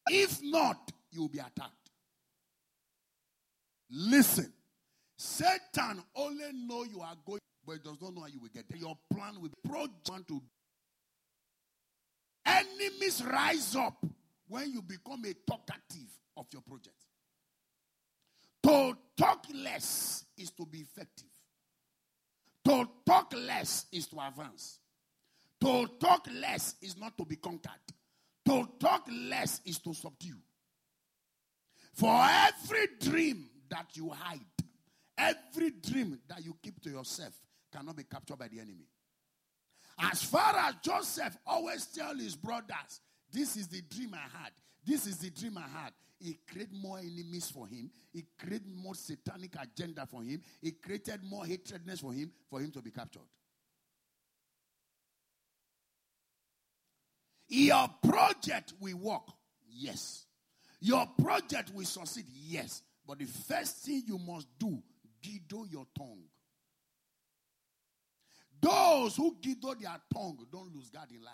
If not, you will be attacked. Listen. Satan only know you are going, but he does not know how you will get there. Your plan will be project to. Enemies rise up when you become a talkative of your project. To talk less is to be effective. To talk less is to advance. To talk less is not to be conquered. To talk less is to subdue. For every dream that you hide, every dream that you keep to yourself cannot be captured by the enemy. As far as Joseph always tells his brothers, this is the dream I had. This is the dream I had. It created more enemies for him. It created more satanic agenda for him. It created more hatredness for him to be captured. Your project will work, yes. Your project will succeed, yes. But the first thing you must do, guido your tongue. Those who guido their tongue don't lose God in life.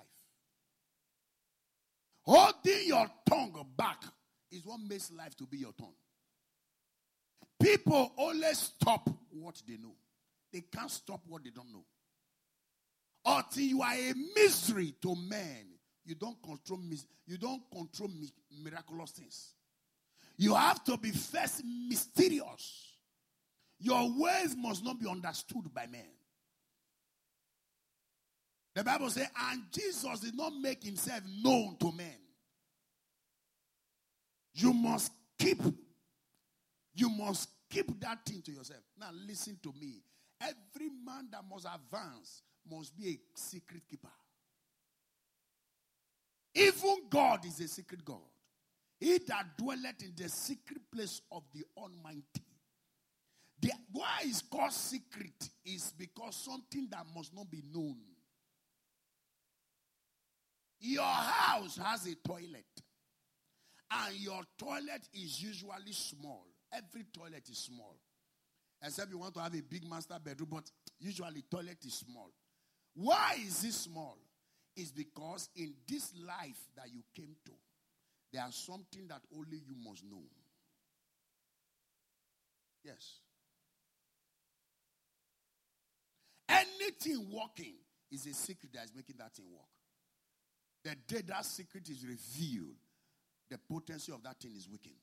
Holding your tongue back is what makes life to be your turn. People always stop what they know. They can't stop what they don't know. Until you are a mystery to men, you don't control miraculous things. You have to be first mysterious. Your ways must not be understood by men. The Bible says, and Jesus did not make himself known to men. You must keep that thing to yourself. Now listen to me. Every man that must advance must be a secret keeper. Even God is a secret God. He that dwelleth in the secret place of the Almighty. Why is called secret is because something that must not be known. Your house has a toilet. And your toilet is usually small. Every toilet is small. Except you want to have a big master bedroom, but usually toilet is small. Why is it small? It's because in this life that you came to, there's something that only you must know. Yes. Anything working is a secret that is making that thing work. The day that secret is revealed, the potency of that thing is weakened.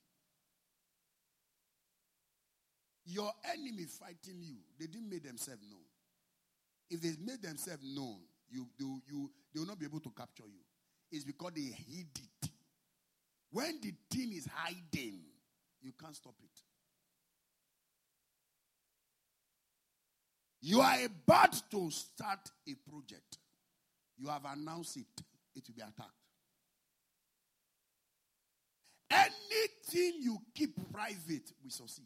Your enemy fighting you, they didn't make themselves known. If they made themselves known, they will not be able to capture you. It's because they hid it. When the thing is hiding, you can't stop it. You are about to start a project. You have announced it. It will be attacked. Anything you keep private will succeed.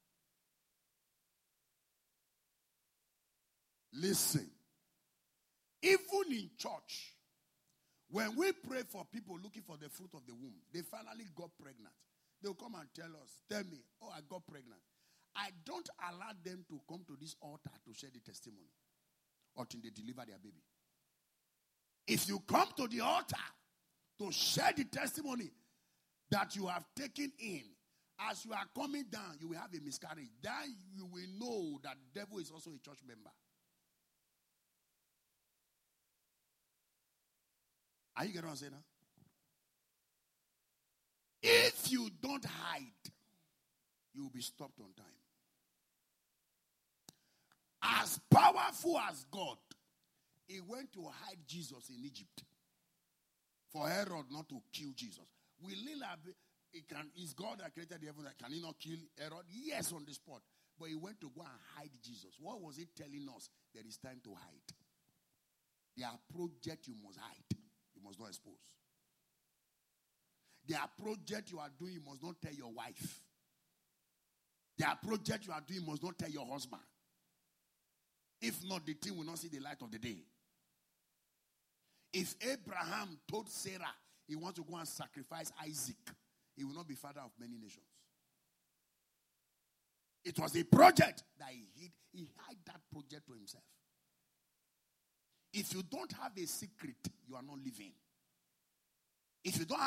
Listen. Even in church, when we pray for people looking for the fruit of the womb, they finally got pregnant. They'll come and tell me, oh, I got pregnant. I don't allow them to come to this altar to share the testimony until they deliver their baby. If you come to the altar to share the testimony that you have taken in, as you are coming down, you will have a miscarriage. Then you will know that the devil is also a church member. Are you getting what I'm saying now? If you don't hide, you will be stopped on time. As powerful as God, he went to hide Jesus in Egypt for Herod not to kill Jesus. Is God that created the heaven? Can he not kill Herod? Yes, on the spot. But he went to go and hide Jesus. What was he telling us? There is time to hide. Their project you must hide. You must not expose. Their project you are doing, you must not tell your wife. Their project you are doing, you must not tell your husband. If not, the thing will not see the light of the day. If Abraham told Sarah he wants to go and sacrifice Isaac, he will not be father of many nations. It was a project that he hid. He hid that project to himself. If you don't have a secret, you are not living. If you don't